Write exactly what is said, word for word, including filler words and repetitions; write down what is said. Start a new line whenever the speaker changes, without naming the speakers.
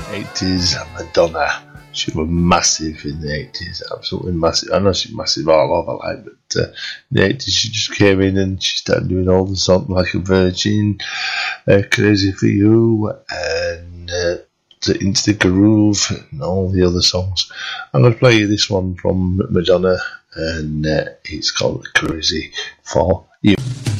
eighties, Madonna. She was massive in the eighties, absolutely massive. I know she's massive all over, like, but uh, in the eighties she just came in and she started doing all the songs like a Virgin, uh, Crazy for You, and uh, the Insta Groove, and all the other songs. I'm going to play you this one from Madonna, and uh, it's called Crazy for You.